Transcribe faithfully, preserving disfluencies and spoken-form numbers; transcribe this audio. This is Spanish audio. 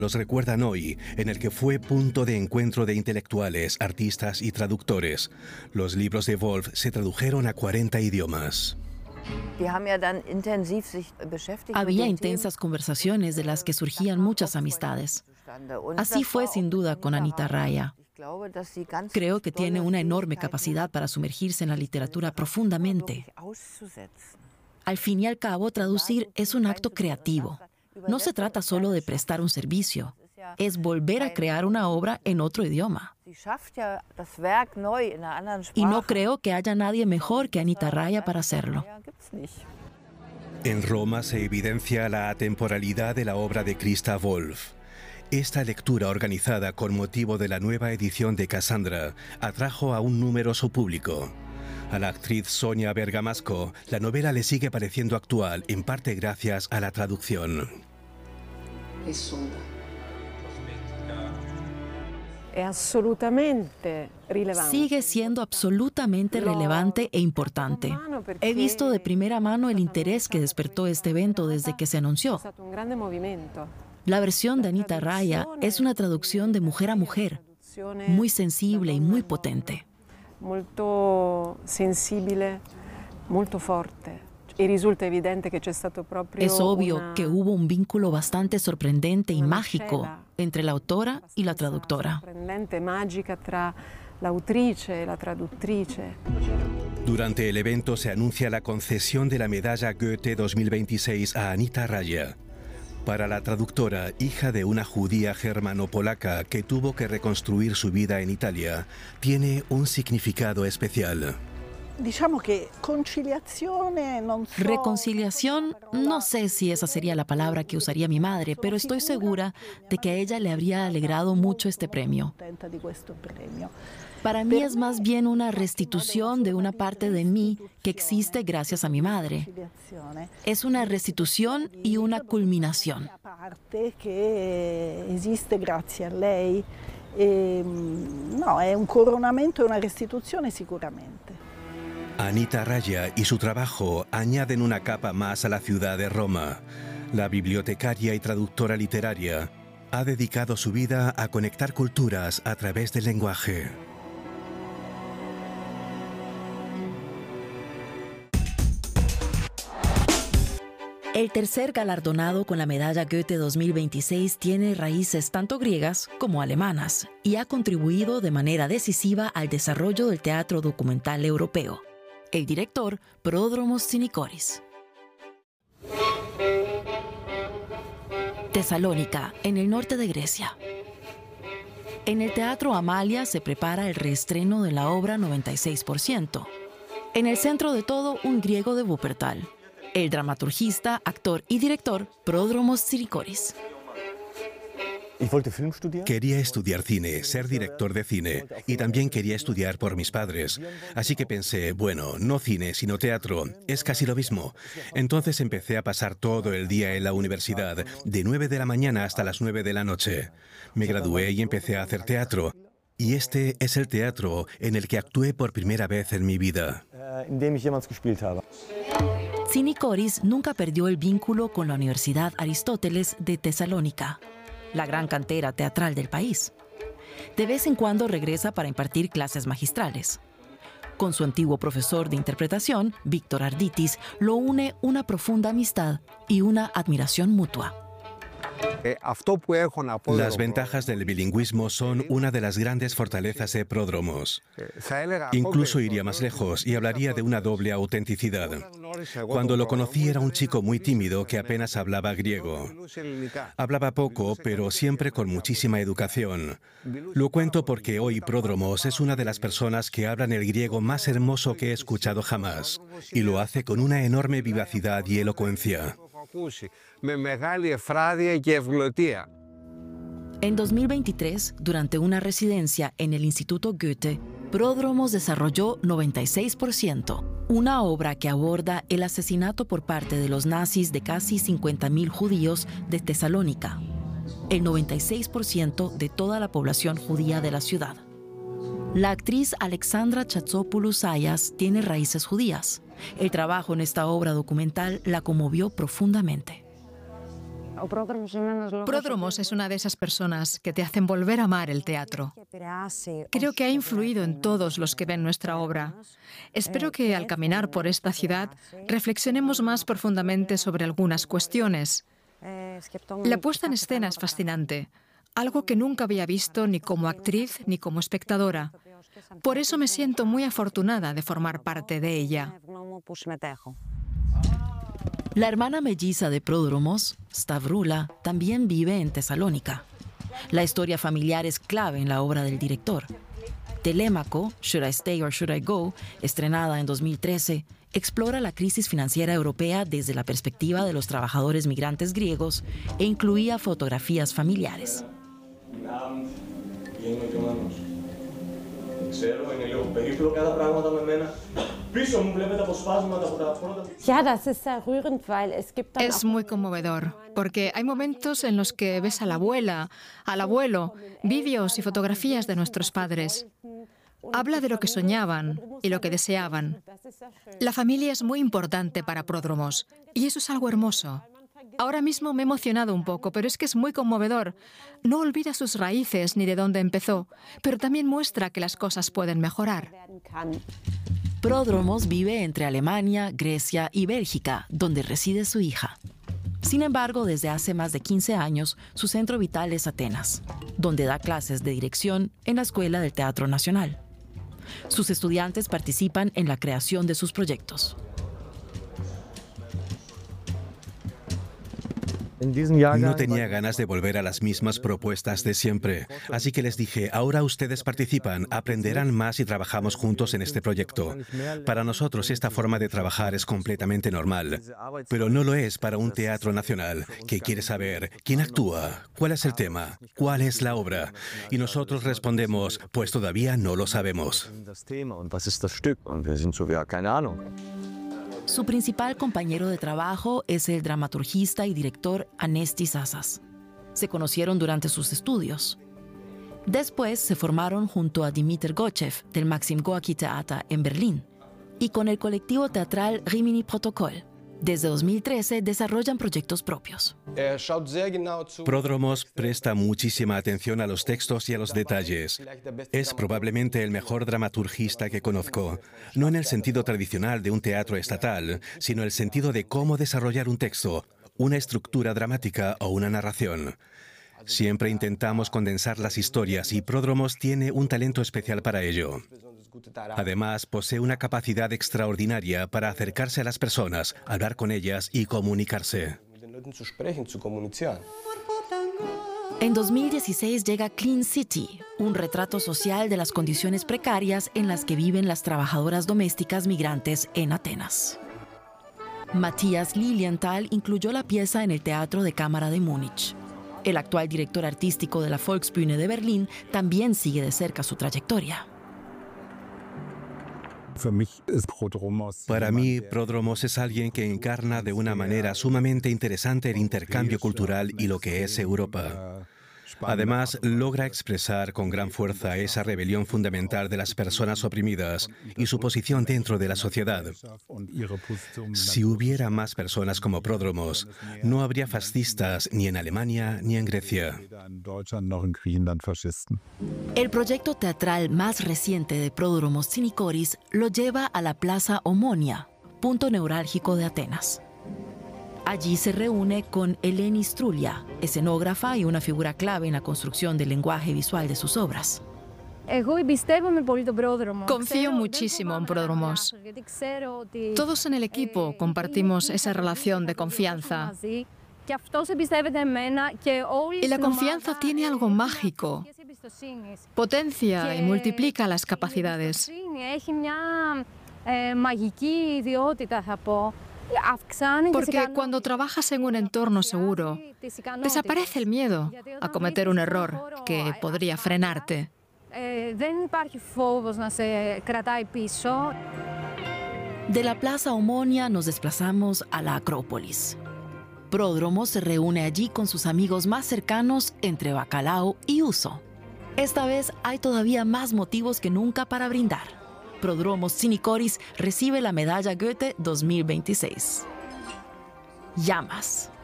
Los recuerdan hoy, en el que fue punto de encuentro de intelectuales, artistas y traductores. Los libros de Wolf se tradujeron a cuarenta idiomas. Había intensas conversaciones de las que surgían muchas amistades. Así fue sin duda con Anita Raya. Creo que tiene una enorme capacidad para sumergirse en la literatura profundamente. Al fin y al cabo, traducir es un acto creativo. No se trata solo de prestar un servicio, es volver a crear una obra en otro idioma. Y no creo que haya nadie mejor que Anita Raya para hacerlo. En Roma se evidencia la atemporalidad de la obra de Christa Wolf. Esta lectura organizada con motivo de la nueva edición de Cassandra atrajo a un numeroso público. A la actriz Sonia Bergamasco, la novela le sigue pareciendo actual, en parte gracias a la traducción. Sigue siendo absolutamente relevante e importante. He visto de primera mano el interés que despertó este evento desde que se anunció. La versión de Anita Raya es una traducción de mujer a mujer, muy sensible y muy potente. Muy sensible, muy fuerte. Y resulta evidente que c'è stato proprio Es obvio una... que hubo un vínculo bastante sorprendente y mágico entre la autora y la traductora. Sorprendente, mágica tra l'autrice e la traduttrice. Durante el evento se anuncia la concesión de la medalla Goethe dos mil veintiséis a Anita Raya. Para la traductora, hija de una judía germano-polaca que tuvo que reconstruir su vida en Italia, tiene un significado especial. Reconciliación, no sé si esa sería la palabra que usaría mi madre, pero estoy segura de que a ella le habría alegrado mucho este premio. Para mí es más bien una restitución de una parte de mí que existe gracias a mi madre. Es una restitución y una culminación. No, è un coronamento e una restituzione sicuramente. Anita Raya y su trabajo añaden una capa más a la ciudad de Roma. La bibliotecaria y traductora literaria ha dedicado su vida a conectar culturas a través del lenguaje. El tercer galardonado con la medalla Goethe dos mil veintiséis tiene raíces tanto griegas como alemanas y ha contribuido de manera decisiva al desarrollo del teatro documental europeo. El director, Prodromos Tsinikoris. Tesalónica, en el norte de Grecia. En el Teatro Amalia se prepara el reestreno de la obra noventa y seis por ciento. En el centro de todo, un griego de Wuppertal. El dramaturgista, actor y director, Prodromos Tsinikoris. Quería estudiar cine, ser director de cine, y también quería estudiar por mis padres. Así que pensé, bueno, no cine, sino teatro, es casi lo mismo. Entonces empecé a pasar todo el día en la universidad, de nueve de la mañana hasta las nueve de la noche. Me gradué y empecé a hacer teatro. Y este es el teatro en el que actué por primera vez en mi vida. Tsinikoris nunca perdió el vínculo con la Universidad Aristóteles de Tesalónica, la gran cantera teatral del país. De vez en cuando regresa para impartir clases magistrales. Con su antiguo profesor de interpretación, Víctor Arditis, lo une una profunda amistad y una admiración mutua. Las ventajas del bilingüismo son una de las grandes fortalezas de Prodromos. Incluso iría más lejos y hablaría de una doble autenticidad. Cuando lo conocí era un chico muy tímido que apenas hablaba griego. Hablaba poco, pero siempre con muchísima educación. Lo cuento porque hoy Prodromos es una de las personas que hablan el griego más hermoso que he escuchado jamás, y lo hace con una enorme vivacidad y elocuencia. En dos mil veintitrés, durante una residencia en el Instituto Goethe, Prodromos desarrolló noventa y seis por ciento, una obra que aborda el asesinato por parte de los nazis de casi cincuenta mil judíos de Tesalónica, el noventa y seis por ciento de toda la población judía de la ciudad. La actriz Alexandra Chatzopoulos-Zayas tiene raíces judías. El trabajo en esta obra documental la conmovió profundamente. Pródromos es una de esas personas que te hacen volver a amar el teatro. Creo que ha influido en todos los que ven nuestra obra. Espero que al caminar por esta ciudad reflexionemos más profundamente sobre algunas cuestiones. La puesta en escena es fascinante, algo que nunca había visto ni como actriz ni como espectadora. Por eso me siento muy afortunada de formar parte de ella. La hermana melliza de Pródromos, Stavrula, también vive en Tesalónica. La historia familiar es clave en la obra del director. Telémaco, Should I Stay or Should I Go, estrenada en dos mil trece, explora la crisis financiera europea desde la perspectiva de los trabajadores migrantes griegos e incluía fotografías familiares. Es muy conmovedor, porque hay momentos en los que ves a la abuela, al abuelo, vídeos y fotografías de nuestros padres. Habla de lo que soñaban y lo que deseaban. La familia es muy importante para Pródromos, y eso es algo hermoso. Ahora mismo me he emocionado un poco, pero es que es muy conmovedor. No olvida sus raíces ni de dónde empezó, pero también muestra que las cosas pueden mejorar. Pródromos vive entre Alemania, Grecia y Bélgica, donde reside su hija. Sin embargo, desde hace más de quince años, su centro vital es Atenas, donde da clases de dirección en la Escuela del Teatro Nacional. Sus estudiantes participan en la creación de sus proyectos. No tenía ganas de volver a las mismas propuestas de siempre, así que les dije, ahora ustedes participan, aprenderán más y trabajamos juntos en este proyecto. Para nosotros esta forma de trabajar es completamente normal, pero no lo es para un teatro nacional, que quiere saber quién actúa, cuál es el tema, cuál es la obra. Y nosotros respondemos, pues todavía no lo sabemos. Su principal compañero de trabajo es el dramaturgista y director Anestis Assas. Se conocieron durante sus estudios. Después se formaron junto a Dimitar Gochev del Maxim Gorki Theater en Berlín y con el colectivo teatral Rimini Protocol. Desde dos mil trece desarrollan proyectos propios. Pródromos presta muchísima atención a los textos y a los detalles. Es probablemente el mejor dramaturgista que conozco, no en el sentido tradicional de un teatro estatal, sino el sentido de cómo desarrollar un texto, una estructura dramática o una narración. Siempre intentamos condensar las historias y Pródromos tiene un talento especial para ello. Además, posee una capacidad extraordinaria para acercarse a las personas, hablar con ellas y comunicarse. En dos mil dieciséis llega Clean City, un retrato social de las condiciones precarias en las que viven las trabajadoras domésticas migrantes en Atenas. Matthias Lilienthal incluyó la pieza en el Teatro de Cámara de Múnich. El actual director artístico de la Volksbühne de Berlín también sigue de cerca su trayectoria. Para mí, Pródromos es alguien que encarna de una manera sumamente interesante el intercambio cultural y lo que es Europa. Además, logra expresar con gran fuerza esa rebelión fundamental de las personas oprimidas y su posición dentro de la sociedad. Si hubiera más personas como Pródromos, no habría fascistas ni en Alemania ni en Grecia. El proyecto teatral más reciente de Pródromos Tsinikoris lo lleva a la Plaza Omonia, punto neurálgico de Atenas. Allí se reúne con Eleni Strulia, escenógrafa y una figura clave en la construcción del lenguaje visual de sus obras. Confío muchísimo en Pródromos. Todos en el equipo compartimos esa relación de confianza. Y la confianza tiene algo mágico. Potencia y multiplica las capacidades. Porque cuando trabajas en un entorno seguro, desaparece el miedo a cometer un error que podría frenarte. De la Plaza Omonia nos desplazamos a la Acrópolis. Pródromos se reúne allí con sus amigos más cercanos entre bacalao y uso. Esta vez hay todavía más motivos que nunca para brindar. Pródromos Tsinikoris recibe la medalla Goethe dos mil veintiséis. Llamas.